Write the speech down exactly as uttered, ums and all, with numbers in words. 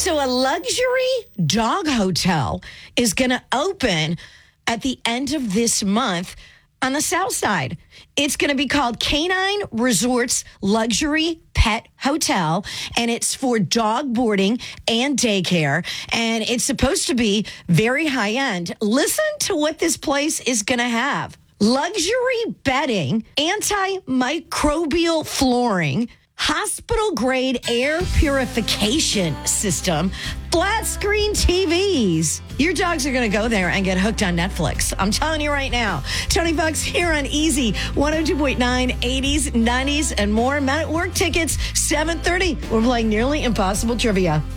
So a luxury dog hotel is going to open at the end of this month on the south side. It's going to be called Canine Resorts Luxury Pet Hotel, and it's for dog boarding and daycare, and it's supposed to be very high end. Listen to what this place is going to have. Luxury bedding, antimicrobial flooring, hospital-grade air purification system, flat screen T Vs. Your dogs are going to go there and get hooked on Netflix. I'm telling you right now. Tony Bucks here on Easy, one oh two point nine, eighties, nineties, and more. Men at Work tickets, seven thirty. We're playing Nearly Impossible Trivia.